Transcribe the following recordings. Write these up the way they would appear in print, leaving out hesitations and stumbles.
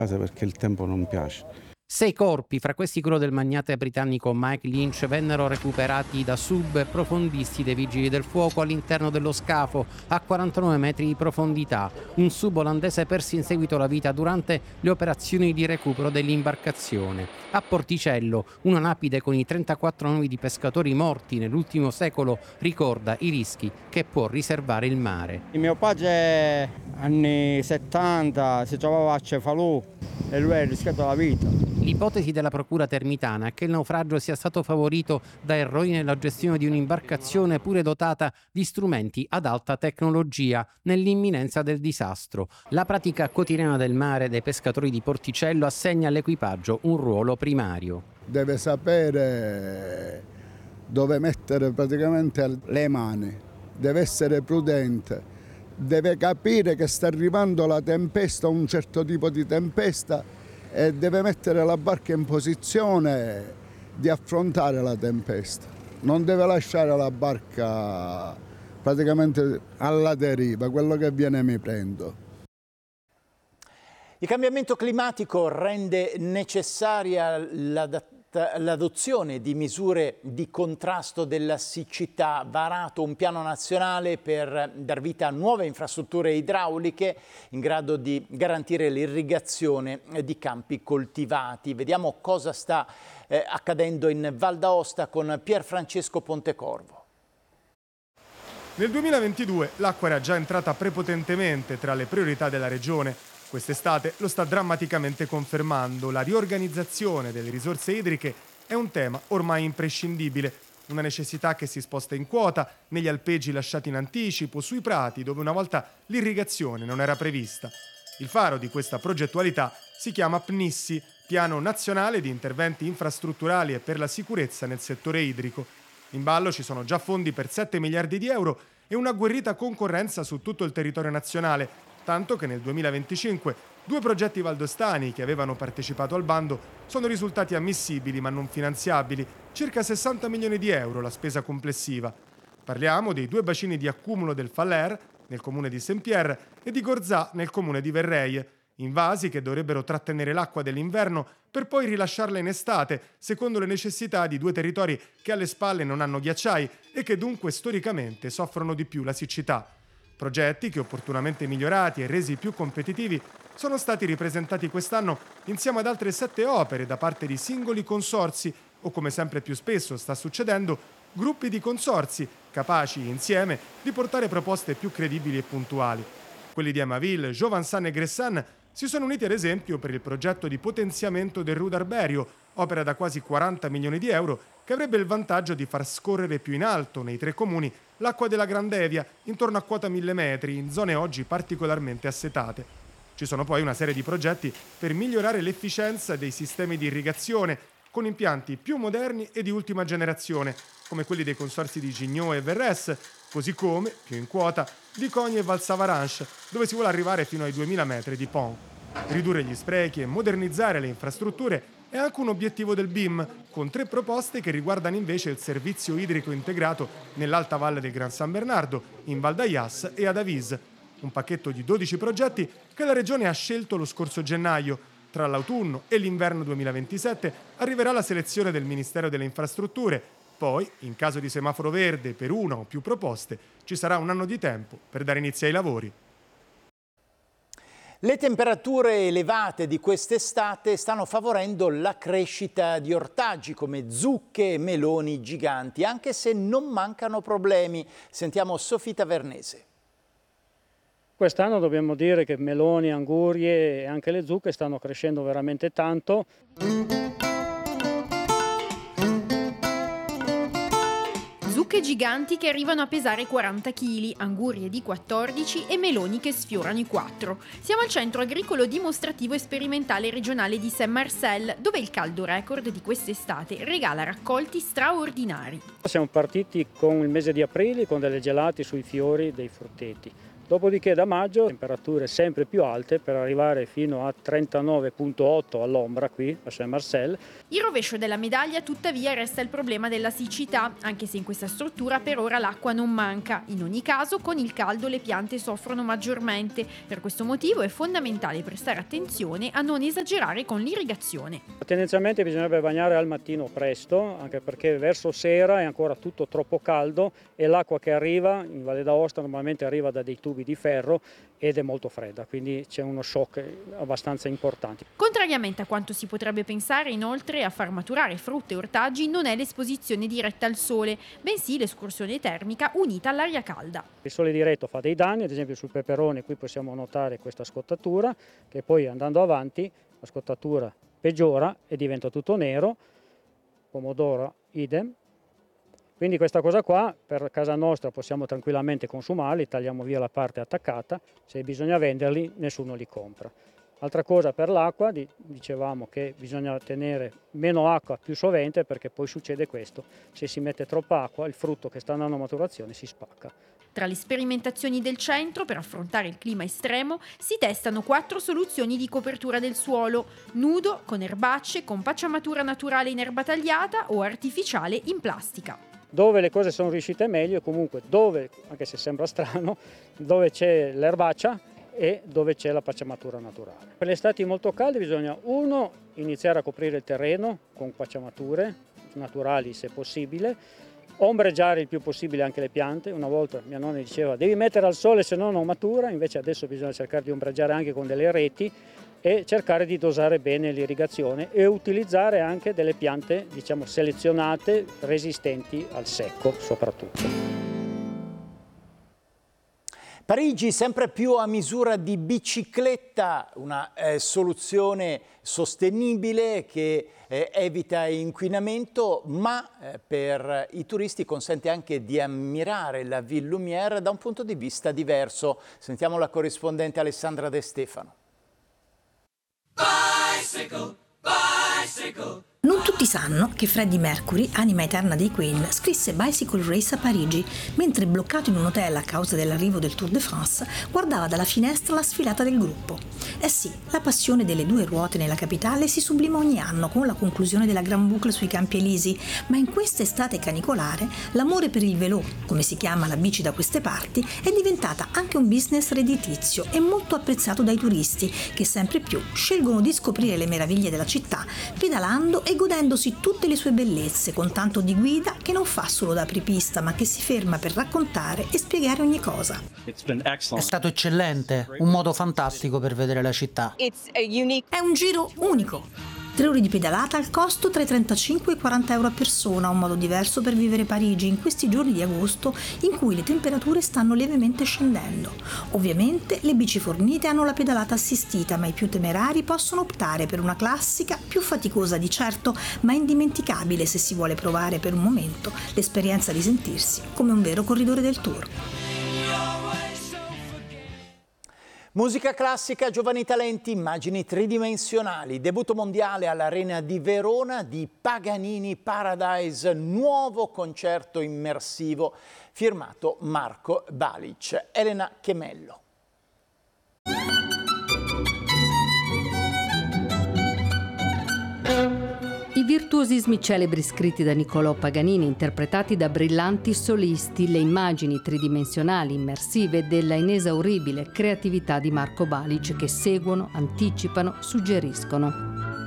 perché il tempo non piace. 6 corpi, fra questi quello del magnate britannico Mike Lynch, vennero recuperati da sub e profondisti dei vigili del fuoco all'interno dello scafo a 49 metri di profondità. Un sub olandese perse in seguito la vita durante le operazioni di recupero dell'imbarcazione. A Porticello, una lapide con i 34 nomi di pescatori morti nell'ultimo secolo ricorda i rischi che può riservare il mare. Il mio padre anni 70 si trovava a Cefalù e lui ha rischiato la vita. L'ipotesi della procura termitana è che il naufragio sia stato favorito da errori nella gestione di un'imbarcazione pure dotata di strumenti ad alta tecnologia nell'imminenza del disastro. La pratica quotidiana del mare dei pescatori di Porticello assegna all'equipaggio un ruolo primario. Deve sapere dove mettere praticamente le mani, deve essere prudente, deve capire che sta arrivando la tempesta, un certo tipo di tempesta, e deve mettere la barca in posizione di affrontare la tempesta. Non deve lasciare la barca praticamente alla deriva, quello che viene mi prendo. Il cambiamento climatico rende necessaria l'adozione di misure di contrasto della siccità, varato un piano nazionale per dar vita a nuove infrastrutture idrauliche in grado di garantire l'irrigazione di campi coltivati. Vediamo cosa sta accadendo in Val d'Aosta con Pierfrancesco Pontecorvo. Nel 2022 l'acqua era già entrata prepotentemente tra le priorità della regione. Quest'estate lo sta drammaticamente confermando. La riorganizzazione delle risorse idriche è un tema ormai imprescindibile, una necessità che si sposta in quota, negli alpeggi lasciati in anticipo, sui prati dove una volta l'irrigazione non era prevista. Il faro di questa progettualità si chiama PNISSI, Piano Nazionale di Interventi Infrastrutturali e per la Sicurezza nel settore idrico. In ballo ci sono già fondi per 7 miliardi di euro e un'agguerrita concorrenza su tutto il territorio nazionale, tanto che nel 2025 2 progetti valdostani che avevano partecipato al bando sono risultati ammissibili ma non finanziabili, circa 60 milioni di euro la spesa complessiva. Parliamo dei 2 bacini di accumulo del Faller, nel comune di Saint-Pierre, e di Gorzà, nel comune di Verreille, invasi che dovrebbero trattenere l'acqua dell'inverno per poi rilasciarla in estate, secondo le necessità di 2 territori che alle spalle non hanno ghiacciai e che dunque storicamente soffrono di più la siccità. Progetti che, opportunamente migliorati e resi più competitivi, sono stati ripresentati quest'anno insieme ad altre 7 opere da parte di singoli consorzi o, come sempre più spesso sta succedendo, gruppi di consorzi capaci insieme di portare proposte più credibili e puntuali. Quelli di Amaville, Jovansan e Gressan si sono uniti ad esempio per il progetto di potenziamento del Rudarberio, opera da quasi 40 milioni di euro che avrebbe il vantaggio di far scorrere più in alto nei 3 comuni l'acqua della Grandevia, intorno a quota 1000 metri, in zone oggi particolarmente assetate. Ci sono poi una serie di progetti per migliorare l'efficienza dei sistemi di irrigazione, con impianti più moderni e di ultima generazione, come quelli dei consorzi di Gignot e Verres, così come, più in quota, di Cogne e Val-Savaranche, dove si vuole arrivare fino ai 2000 metri di pont. Ridurre gli sprechi e modernizzare le infrastrutture è anche un obiettivo del BIM, con 3 proposte che riguardano invece il servizio idrico integrato nell'Alta Valle del Gran San Bernardo, in Val d'Ayas e ad Avis. Un pacchetto di 12 progetti che la Regione ha scelto lo scorso gennaio. Tra l'autunno e l'inverno 2027 arriverà la selezione del Ministero delle Infrastrutture. Poi, in caso di semaforo verde per una o più proposte, ci sarà un anno di tempo per dare inizio ai lavori. Le temperature elevate di quest'estate stanno favorendo la crescita di ortaggi come zucche e meloni giganti, anche se non mancano problemi. Sentiamo Sofita Vernese. Quest'anno dobbiamo dire che meloni, angurie e anche le zucche stanno crescendo veramente tanto. Zucche giganti che arrivano a pesare 40 kg, angurie di 14 e meloni che sfiorano i 4. Siamo al centro agricolo dimostrativo e sperimentale regionale di Saint-Marcel, dove il caldo record di quest'estate regala raccolti straordinari. Siamo partiti con il mese di aprile con delle gelate sui fiori dei frutteti. Dopodiché da maggio temperature sempre più alte per arrivare fino a 39,8 all'ombra qui a Saint-Marcel. Il rovescio della medaglia tuttavia resta il problema della siccità, anche se in questa struttura per ora l'acqua non manca. In ogni caso con il caldo le piante soffrono maggiormente. Per questo motivo è fondamentale prestare attenzione a non esagerare con l'irrigazione. Tendenzialmente bisognerebbe bagnare al mattino presto, anche perché verso sera è ancora tutto troppo caldo e l'acqua che arriva in Valle d'Aosta normalmente arriva da dei tubi di ferro ed è molto fredda, quindi c'è uno shock abbastanza importante. Contrariamente a quanto si potrebbe pensare, inoltre, a far maturare frutta e ortaggi non è l'esposizione diretta al sole, bensì l'escursione termica unita all'aria calda. Il sole diretto fa dei danni, ad esempio sul peperone qui possiamo notare questa scottatura, che poi andando avanti la scottatura peggiora e diventa tutto nero, pomodoro idem. Quindi questa cosa qua per casa nostra possiamo tranquillamente consumarli, tagliamo via la parte attaccata, se bisogna venderli nessuno li compra. Altra cosa per l'acqua, dicevamo che bisogna tenere meno acqua più sovente perché poi succede questo, se si mette troppa acqua il frutto che sta andando a maturazione si spacca. Tra le sperimentazioni del centro per affrontare il clima estremo si testano 4 soluzioni di copertura del suolo: nudo, con erbacce, con pacciamatura naturale in erba tagliata o artificiale in plastica. Dove le cose sono riuscite meglio è comunque dove, anche se sembra strano, dove c'è l'erbaccia e dove c'è la pacciamatura naturale. Per le estati molto calde bisogna iniziare a coprire il terreno con pacciamature naturali se possibile, ombreggiare il più possibile anche le piante. Una volta mia nonna diceva devi mettere al sole se no non matura, invece adesso bisogna cercare di ombreggiare anche con delle reti e cercare di dosare bene l'irrigazione e utilizzare anche delle piante selezionate, resistenti al secco soprattutto. Parigi sempre più a misura di bicicletta, una soluzione sostenibile che evita inquinamento, ma per i turisti consente anche di ammirare la Ville Lumière da un punto di vista diverso. Sentiamo la corrispondente Alessandra De Stefano. Bicycle, bicycle. Non tutti sanno che Freddie Mercury, anima eterna dei Queen, scrisse Bicycle Race a Parigi, mentre bloccato in un hotel a causa dell'arrivo del Tour de France, guardava dalla finestra la sfilata del gruppo. Eh sì, la passione delle 2 ruote nella capitale si sublima ogni anno con la conclusione della Grand Boucle sui Campi Elisi, ma in questa estate canicolare l'amore per il vélo, come si chiama la bici da queste parti, è diventata anche un business redditizio e molto apprezzato dai turisti, che sempre più scelgono di scoprire le meraviglie della città pedalando e godendosi tutte le sue bellezze, con tanto di guida che non fa solo da apripista ma che si ferma per raccontare e spiegare ogni cosa. È stato eccellente, un modo fantastico per vedere la città. È un giro unico. 3 ore di pedalata al costo tra i 35 e i 40 euro a persona, un modo diverso per vivere Parigi in questi giorni di agosto in cui le temperature stanno lievemente scendendo. Ovviamente le bici fornite hanno la pedalata assistita, ma i più temerari possono optare per una classica, più faticosa di certo, ma indimenticabile se si vuole provare per un momento l'esperienza di sentirsi come un vero corridore del Tour. Musica classica, giovani talenti, immagini tridimensionali. Debutto mondiale all'Arena di Verona di Paganini Paradise, nuovo concerto immersivo firmato Marco Balic. Elena Chemello. I virtuosismi celebri scritti da Niccolò Paganini, interpretati da brillanti solisti, le immagini tridimensionali immersive della inesauribile creatività di Marco Balic che seguono, anticipano, suggeriscono.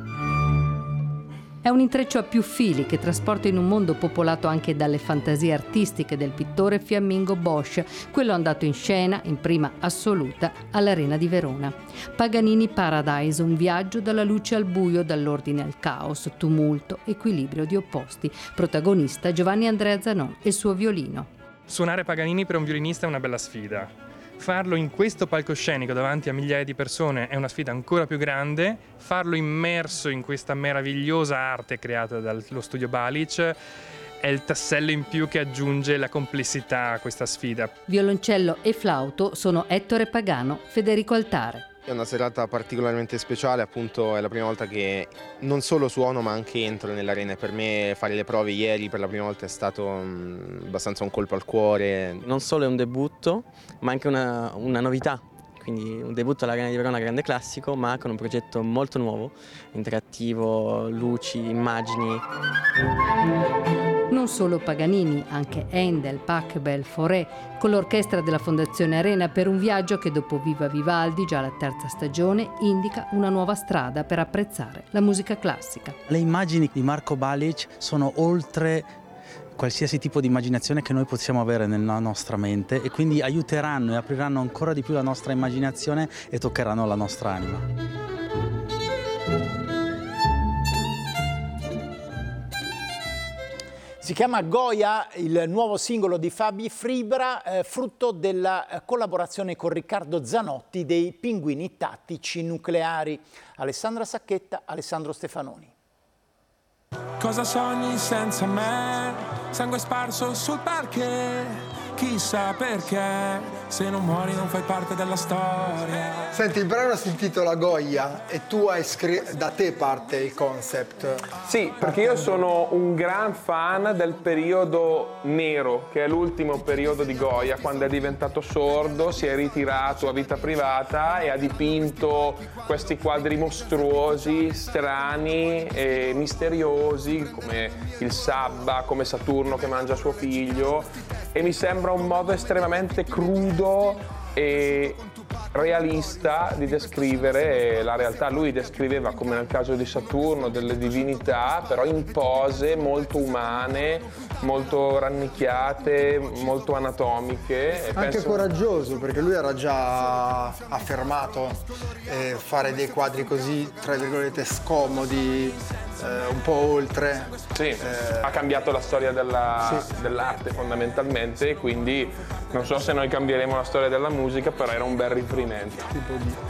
È un intreccio a più fili che trasporta in un mondo popolato anche dalle fantasie artistiche del pittore fiammingo Bosch, quello andato in scena in prima assoluta all'Arena di Verona. Paganini Paradise, un viaggio dalla luce al buio, dall'ordine al caos, tumulto, equilibrio di opposti. Protagonista Giovanni Andrea Zanon e il suo violino. Suonare Paganini per un violinista è una bella sfida. Farlo in questo palcoscenico davanti a migliaia di persone è una sfida ancora più grande. Farlo immerso in questa meravigliosa arte creata dallo studio Balic è il tassello in più che aggiunge la complessità a questa sfida. Violoncello e flauto sono Ettore Pagano, Federico Altare. È una serata particolarmente speciale, appunto è la prima volta che non solo suono ma anche entro nell'arena. Per me fare le prove ieri per la prima volta è stato abbastanza un colpo al cuore. Non solo è un debutto ma anche una novità, quindi un debutto all'Arena di Verona Grande Classico ma con un progetto molto nuovo, interattivo, luci, immagini. Non solo Paganini, anche Handel, Pachelbel, Fauré, con l'orchestra della Fondazione Arena per un viaggio che dopo Viva Vivaldi, già la terza stagione, indica una nuova strada per apprezzare la musica classica. Le immagini di Marco Balic sono oltre qualsiasi tipo di immaginazione che noi possiamo avere nella nostra mente e quindi aiuteranno e apriranno ancora di più la nostra immaginazione e toccheranno la nostra anima. Si chiama Goya, il nuovo singolo di Fabi Fibra, frutto della collaborazione con Riccardo Zanotti dei Pinguini Tattici Nucleari. Alessandra Sacchetta, Alessandro Stefanoni. Cosa sogni senza me? Sangue sparso sul parquet. Chissà perché, se non muori non fai parte della storia. Senti, il brano si intitola Goya e tu hai scritto, da te parte il concept. Sì, perché io sono un gran fan del periodo nero, che è l'ultimo periodo di Goya, quando è diventato sordo, si è ritirato a vita privata e ha dipinto questi quadri mostruosi, strani e misteriosi, come il Sabba, come Saturno che mangia suo figlio, e mi sembra un modo estremamente crudo e realista di descrivere la realtà. Lui descriveva, come nel caso di Saturno, delle divinità, però in pose molto umane, molto rannicchiate, molto anatomiche. E anche coraggioso, perché lui era già affermato fare dei quadri così, tra virgolette, scomodi, un po' oltre. Sì, ha cambiato la storia dell'arte fondamentalmente, quindi non so se noi cambieremo la storia della musica, però era un bel riferimento.